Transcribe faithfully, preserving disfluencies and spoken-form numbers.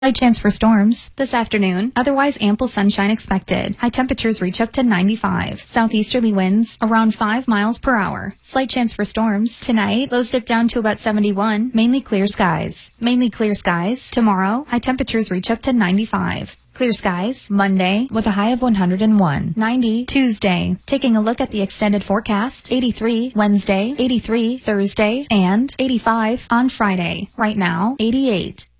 Slight chance for storms this afternoon. Otherwise, ample sunshine expected. High temperatures reach up to ninety-five. Southeasterly winds around five miles per hour. Slight chance for storms tonight. Lows dip down to about seventy-one. Mainly clear skies. Mainly clear skies. Tomorrow, high temperatures reach up to ninety-five. Clear skies Monday with a high of one hundred one. ninety Tuesday. Taking a look at the extended forecast. eighty-three Wednesday. eighty-three Thursday. And eighty-five on Friday. Right now, eighty-eight.